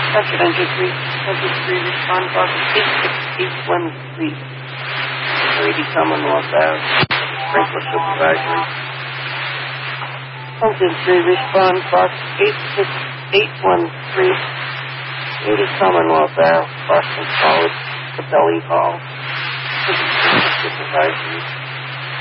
Second entry 3, respond box 86813. Lady Commonwealth Ave, Sprinkler Supervisory. Fulton 3, respond box 86813. Lady Commonwealth Ave, Boston College, the Belly Hall, Supervisory.